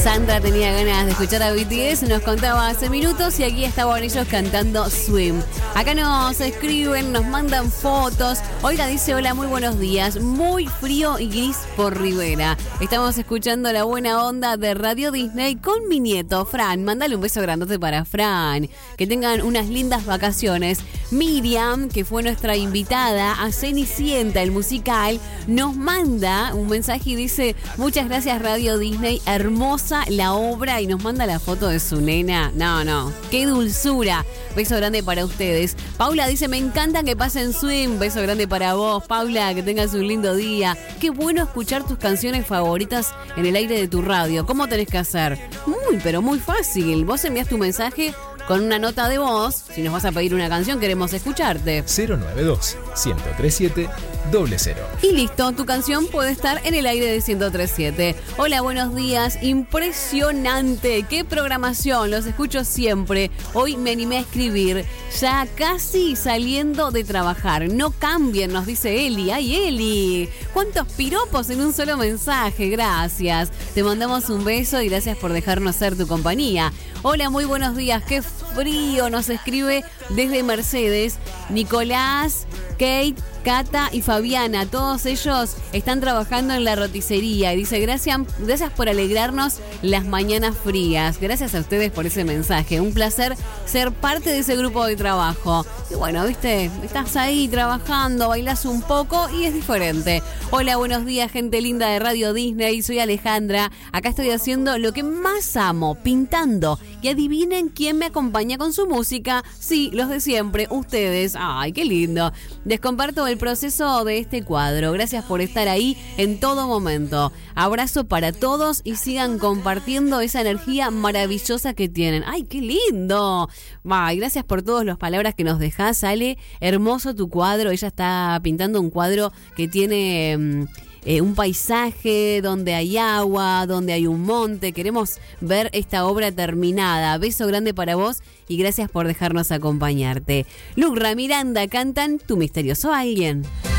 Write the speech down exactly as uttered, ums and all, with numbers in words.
Sandra tenía ganas de escuchar a B T S, nos contaba hace minutos y aquí estaban ellos cantando Swim. Acá nos escriben, nos mandan fotos. Olga dice, hola, muy buenos días. Muy frío y gris por Rivera. Estamos escuchando la buena onda de Radio Disney con mi nieto, Fran. Mándale un beso grandote para Fran. Que tengan unas lindas vacaciones. Miriam, que fue nuestra invitada a Cenicienta, el musical, nos manda un mensaje y dice, muchas gracias Radio Disney, hermosa la obra, y nos manda la foto de su nena. No, no, qué dulzura. Beso grande para ustedes. Paula dice, me encanta que pasen Swim. Beso grande para vos, Paula, que tengas un lindo día. Qué bueno escuchar tus canciones favoritas en el aire de tu radio. ¿Cómo tenés que hacer? Muy, pero muy fácil. Vos envías tu mensaje con una nota de voz. Si nos vas a pedir una canción, queremos escucharte. cero nueve dos, uno cero tres siete, cero cero. Y listo, tu canción puede estar en el aire de ciento tres siete. Hola, buenos días. Impresionante. Qué programación. Los escucho siempre. Hoy me animé a escribir. Ya casi saliendo de trabajar. No cambien, nos dice Eli. ¡Ay, Eli! ¿Cuántos piropos en un solo mensaje? Gracias. Te mandamos un beso y gracias por dejarnos ser tu compañía. Hola, muy buenos días. Qué frío, nos escribe desde Mercedes Nicolás, Kate, Cata y Fabiana. Todos ellos están trabajando en la roticería y dice, gracias, gracias por alegrarnos las mañanas frías. Gracias a ustedes por ese mensaje. Un placer ser parte de ese grupo de trabajo. Y bueno, viste, estás ahí trabajando, bailás un poco y es diferente. Hola, buenos días, gente linda de Radio Disney. Soy Alejandra. Acá estoy haciendo lo que más amo, pintando. Y adivinen quién me acompaña con su música. Sí, los de siempre, ustedes. Ay, qué lindo. Les comparto el proceso de este cuadro. Gracias por estar ahí en todo momento. Abrazo para todos y sigan compartiendo esa energía maravillosa que tienen. ¡Ay, qué lindo! Ay, gracias por todas las palabras que nos dejás, Ale. Hermoso tu cuadro. Ella está pintando un cuadro que tiene Eh, un paisaje donde hay agua, donde hay un monte. Queremos ver esta obra terminada. Beso grande para vos y gracias por dejarnos acompañarte. Lucra, Miranda cantan Tu misterioso alguien.